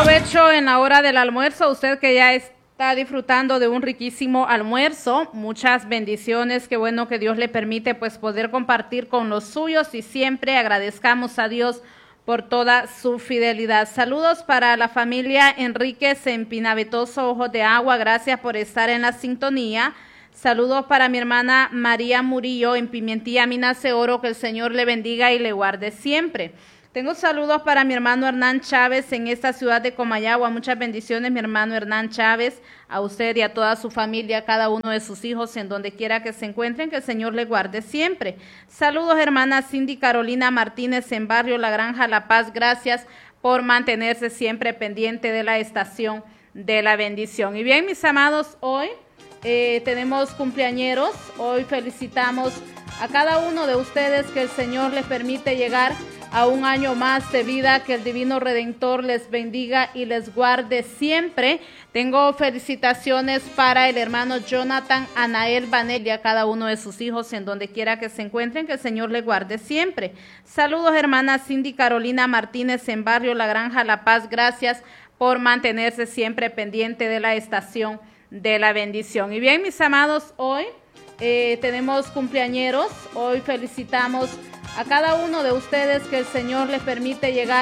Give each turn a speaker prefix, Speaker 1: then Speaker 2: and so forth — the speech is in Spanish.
Speaker 1: provecho en la hora del almuerzo, usted que ya está disfrutando de un riquísimo almuerzo. Muchas bendiciones, qué bueno que Dios le permite pues poder compartir con los suyos y siempre agradezcamos a Dios por toda su fidelidad. Saludos para la familia Enríquez en Pinavetoso, Ojos de Agua, gracias por estar en la sintonía. Saludos para mi hermana María Murillo en Pimentilla, Minas de Oro, que el Señor le bendiga y le guarde siempre. Tengo saludos para mi hermano Hernán Chávez en esta ciudad de Comayagua. Muchas bendiciones, mi hermano Hernán Chávez, a usted y a toda su familia, a cada uno de sus hijos, en donde quiera que se encuentren, que el Señor le guarde siempre. Saludos, hermana Cindy Carolina Martínez en Barrio La Granja, La Paz. Gracias por mantenerse siempre pendiente de la estación de la bendición. Y bien, mis amados, hoy tenemos cumpleañeros. Hoy felicitamos a cada uno de ustedes, que el Señor les permite llegar a un año más de vida, que el Divino Redentor les bendiga y les guarde siempre. Tengo felicitaciones para el hermano Jonathan Anael Banel y a cada uno de sus hijos, en donde quiera que se encuentren, que el Señor les guarde siempre. Saludos, hermana Cindy Carolina Martínez en Barrio La Granja, La Paz. Gracias por mantenerse siempre pendiente de la estación de la bendición. Y bien, mis amados, hoy tenemos cumpleañeros. Hoy felicitamos a cada uno de ustedes, que el Señor les permite llegar